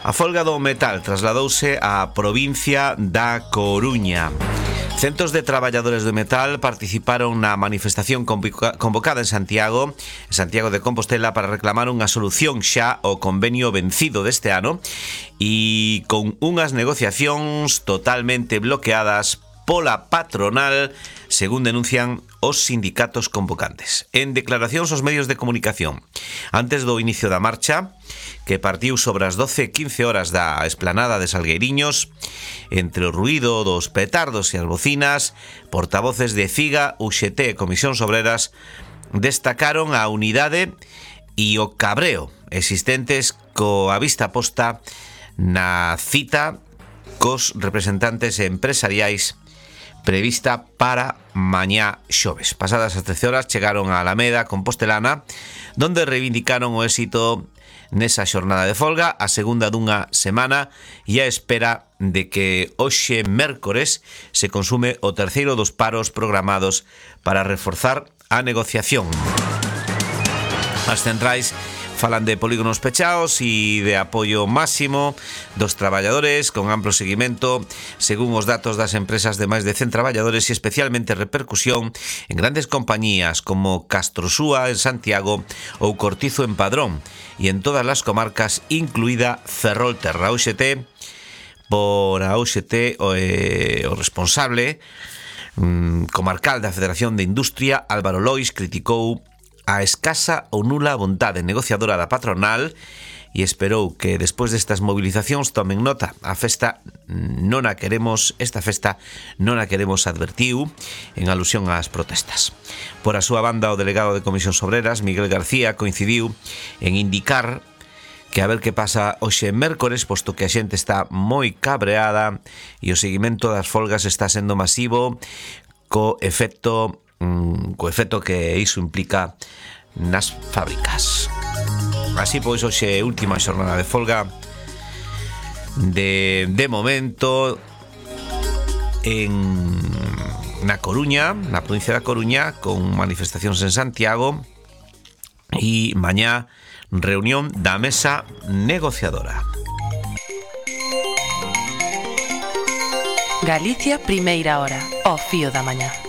A folga do metal trasladouse á provincia da Coruña. Centos de traballadores do metal participaron na manifestación convocada en Santiago de Compostela, para reclamar unha solución xa ao convenio vencido deste ano e con unhas negociacións totalmente bloqueadas pola patronal, según denuncian os sindicatos convocantes. En declaracións aos medios de comunicación, antes do inicio da marcha, que partiu sobre as 12:15 horas da esplanada de Salgueiriños, entre o ruído dos petardos e as bocinas, portavoces de CIGA, UGT e Comisións Obreras destacaron a unidade e o cabreo existentes coa vista posta na cita cos representantes empresariais prevista para mañá xoves. Pasadas as 13 horas chegaron a Alameda Compostelana, donde reivindicaron o éxito nesa xornada de folga, a segunda dunha semana, e a espera de que hoxe mércores se consume o terceiro dos paros programados para reforzar a negociación. As centrais falan de polígonos pechados e de apoio máximo dos traballadores, con amplo seguimento según os datos das empresas de máis de 100 traballadores, e especialmente repercusión en grandes compañías como Castrosúa en Santiago ou Cortizo en Padrón, e en todas as comarcas, incluída Ferrolterra. O responsable comarcal da Federación de Industria, Álvaro Lois, criticou a escasa ou nula vontade negociadora da patronal e esperou que despois destas movilizacións tomen nota. Esta festa non a queremos, advertiu en alusión ás protestas. Por a súa banda, o delegado de Comisións Obreras, Miguel García, coincidiu en indicar que a ver que pasa hoxe mércores, posto que a xente está moi cabreada e o seguimento das folgas está sendo masivo, co efecto que iso implica nas fábricas. Así pois, hoxe última xornada de folga de momento na Coruña, na provincia da Coruña, con manifestacións en Santiago, e mañá reunión da mesa negociadora. Galicia, primeira hora, ao fío da mañá.